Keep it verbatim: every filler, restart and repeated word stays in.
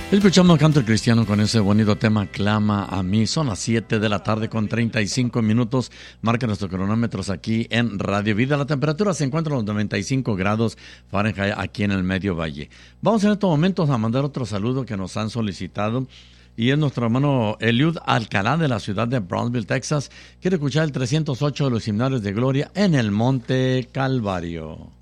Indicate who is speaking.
Speaker 1: Escuchamos Canto Cristiano con ese bonito tema Clama a mí. Son las siete de la tarde con treinta y cinco minutos. Marca nuestros cronómetros aquí en Radio Vida. La temperatura se encuentra en los noventa y cinco grados Fahrenheit aquí en el Medio Valle. Vamos en estos momentos a mandar otro saludo que nos han solicitado. Y es nuestro hermano Eliud Alcalá de la ciudad de Brownsville, Texas. Quiere escuchar el trescientos ocho de los himnarios de gloria en el Monte Calvario.